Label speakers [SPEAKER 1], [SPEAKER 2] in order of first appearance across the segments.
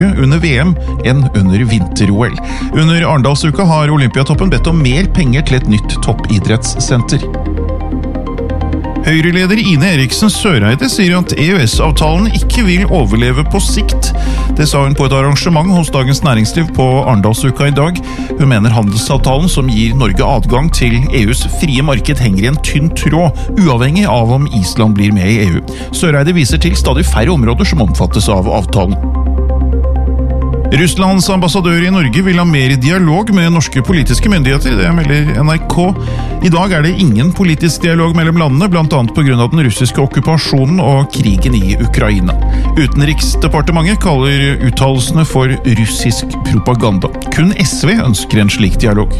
[SPEAKER 1] under VM enn under vinter-OL. Under Arendalsuka har Olympiatoppen bedt om mer penger til et nytt toppidrettssenter. Høyre-leder Ine Eriksen Søreide sier at EØS-avtalen ikke vil overleve på sikt. Det sa hun på et arrangement hos Dagens Næringsliv på Arendalsuka i dag. Hun mener handelsavtalen som gir Norge adgang til EUs frie marked henger i en tynn tråd, uavhengig av om Island blir med i EU. Søreide viser til stadig færre områder som omfattes av avtalen. Russlands ambassadør i Norge vil ha mer dialog med norske politiske myndigheter, det melder NRK. I dag er det ingen politisk dialog mellom landene, blant annet på grunn av den russiske okkupasjonen og krigen i Ukraina. Utenriksdepartementet kaller uttalelsene for russisk propaganda. Kun SV ønsker en slik dialog.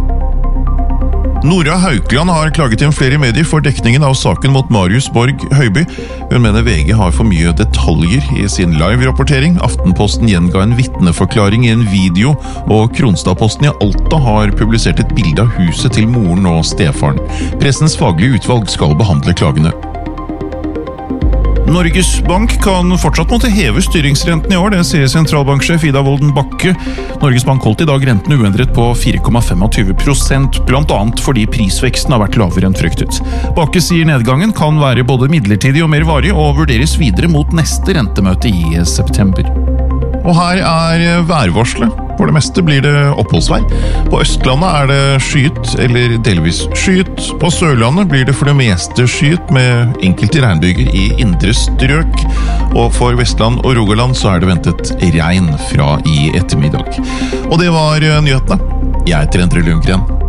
[SPEAKER 1] Nora Haukeland har klaget inn flere medier for dekningen av saken mot Marius Borg Høiby. Hun mener VG har for mye detaljer i sin live-rapportering. Aftenposten gjenga en vitneforklaring i en video, og Kronstadposten i Alta har publisert et bilde av huset til moren og stefaren. Pressens faglige utvalg skal behandle klagene. Norges Bank kan fortsatt måtte heve styringsrenten i år, det sier sentralbanksjef Ida Wolden Bakke. Norges Bank holdt i dag renten uendret på 4,25%, blant annet fordi prisveksten har vært lavere enn fryktet. Bakke sier nedgangen kan være både midlertidig og mer varig, og vurderes videre mot neste rentemøte i september. Og her er værvarselet. For det meste blir det oppholdsvær. På Østlandet er det skyet eller delvis skyet. På Sørlandet blir det for det meste skyet med enkelte regnbyger i indre strøk. Og for Vestland og Rogaland så er det ventet regn fra i ettermiddag. Og det var nyhetene. Jeg heter Endre Lundgren.